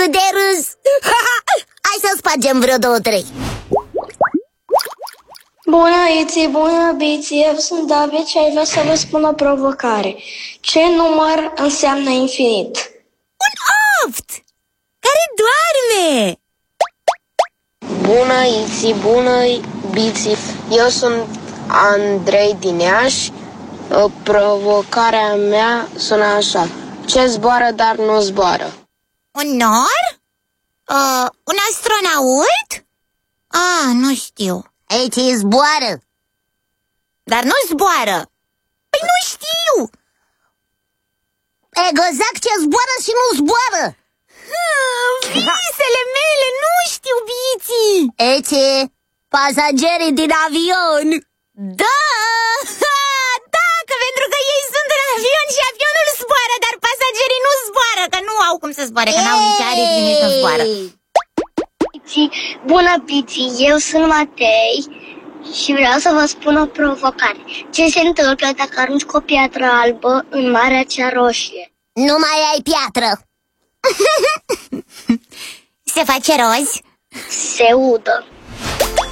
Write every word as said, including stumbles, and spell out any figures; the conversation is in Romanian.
cât de râs! Hai să spargem vreo două, trei. Bună, Iții, bună, Biții, eu sunt David și aș vrea să vă spun o provocare. Ce număr înseamnă infinit? Un oft care doarme. Bună, Iții, bună, Biții, eu sunt Andrei din Iași. Provocarea mea sună așa: ce zboară, dar nu zboară? Un nor? Uh, un astronaut? Ah, nu știu. Ei, ce zboară? Dar nu zboară. Păi nu știu. Exact, ce zboară și nu zboară. ah, Visele mele, nu știu, Biții. Ei, ce? Pasagerii din avion. Da, da, că pentru că ei sunt în avion și avionul zboară, dar pasagerii nu zboară, că nu au cum să zboare, că n-au nici aripi, nici nu zboară. Bună, Biții, eu sunt Matei și vreau să vă spun o provocare. Ce se întâmplă dacă arunci cu o piatră albă în Marea cea Roșie? Nu mai ai piatră. Se face roz? Se udă.